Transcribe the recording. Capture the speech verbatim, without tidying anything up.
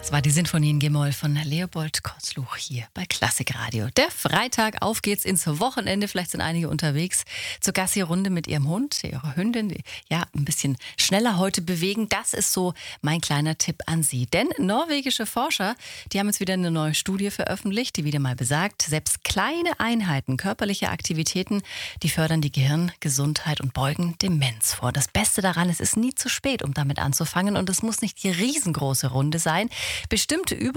Das war die Sinfonie in G-Moll von Leopold Kotzluch hier bei Klassikradio. Der Freitag, auf geht's ins Wochenende. Vielleicht sind einige unterwegs zur Gassi-Runde mit ihrem Hund, ihrer Hündin. Die, ja, ein bisschen schneller heute bewegen. Das ist so mein kleiner Tipp an Sie. Denn norwegische Forscher, die haben jetzt wieder eine neue Studie veröffentlicht, die wieder mal besagt, selbst kleine Einheiten, körperliche Aktivitäten, die fördern die Gehirngesundheit und beugen Demenz vor. Das Beste daran, es ist nie zu spät, um damit anzufangen. Und es muss nicht die riesengroße Runde sein. Bestimmte Übungen